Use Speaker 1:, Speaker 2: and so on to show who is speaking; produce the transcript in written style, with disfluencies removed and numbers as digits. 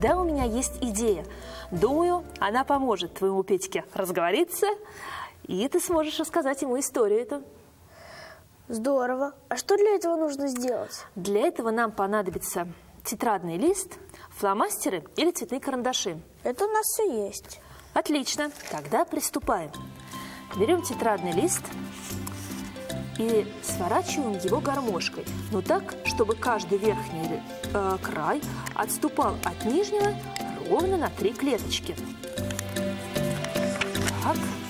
Speaker 1: Да, у меня есть идея. Думаю, она поможет твоему Петьке разговориться, и ты сможешь рассказать ему историю эту.
Speaker 2: Здорово. А что для этого нужно сделать?
Speaker 1: Для этого нам понадобится тетрадный лист, фломастеры или цветные карандаши.
Speaker 2: Это у нас все есть.
Speaker 1: Отлично. Тогда приступаем. Берем тетрадный лист и сворачиваем его гармошкой. Но так, чтобы каждый верхний край отступал от нижнего ровно на 3 клеточки. Так.